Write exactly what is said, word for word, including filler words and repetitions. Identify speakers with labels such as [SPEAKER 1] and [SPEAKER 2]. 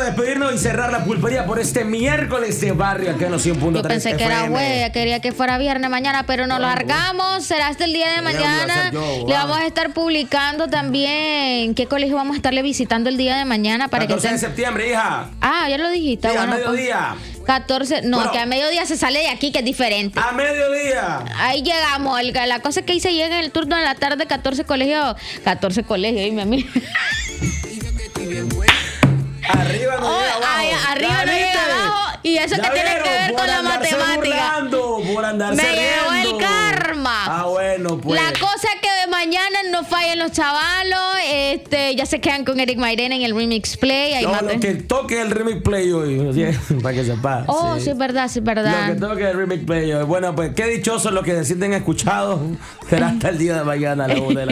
[SPEAKER 1] de despedirnos y cerrar la pulpería por este miércoles de barrio acá en los cien punto tres.
[SPEAKER 2] Yo pensé que era güey, quería que fuera viernes mañana, pero nos
[SPEAKER 1] No,
[SPEAKER 2] largamos. Será hasta el día de
[SPEAKER 1] Ya
[SPEAKER 2] mañana.
[SPEAKER 1] voy a hacer yo,
[SPEAKER 2] Le
[SPEAKER 1] va.
[SPEAKER 2] vamos a estar publicando también qué colegio vamos a estarle visitando el día de mañana para que
[SPEAKER 1] catorce de
[SPEAKER 2] estén.
[SPEAKER 1] septiembre, hija.
[SPEAKER 2] Ah, ya lo dijiste.
[SPEAKER 1] Sí, a
[SPEAKER 2] bueno, pues,
[SPEAKER 1] mediodía.
[SPEAKER 2] catorce, no,
[SPEAKER 1] Bueno.
[SPEAKER 2] que a mediodía se sale de aquí, que es diferente.
[SPEAKER 1] A mediodía.
[SPEAKER 2] Ahí llegamos. El- la cosa es que ahí se llega en el turno de la tarde, catorce colegios. catorce colegios, dime a mí.
[SPEAKER 1] Arriba no
[SPEAKER 2] Oh,
[SPEAKER 1] llega abajo.
[SPEAKER 2] ay, arriba
[SPEAKER 1] ¿Ya
[SPEAKER 2] no llega
[SPEAKER 1] viste?
[SPEAKER 2] abajo. Y eso
[SPEAKER 1] ¿Ya
[SPEAKER 2] que tiene que
[SPEAKER 1] vieron?
[SPEAKER 2] ver
[SPEAKER 1] Por
[SPEAKER 2] con la
[SPEAKER 1] andarse
[SPEAKER 2] matemática.
[SPEAKER 1] burlando, por andarse
[SPEAKER 2] Me llegó el
[SPEAKER 1] riendo.
[SPEAKER 2] karma.
[SPEAKER 1] Ah, bueno, pues.
[SPEAKER 2] La cosa es que de mañana no fallen los chavalos. Este, ya se quedan con Eric Mairena en el Remix Play. Ahí
[SPEAKER 1] No,
[SPEAKER 2] maten.
[SPEAKER 1] lo que toque el Remix Play hoy, ¿sí? Para que sepa.
[SPEAKER 2] Oh, sí, es verdad, sí, es
[SPEAKER 1] Lo
[SPEAKER 2] verdad.
[SPEAKER 1] que toque el Remix Play hoy. Bueno, pues qué dichosos los que se sienten escuchados. Será hasta el día de mañana a la una de la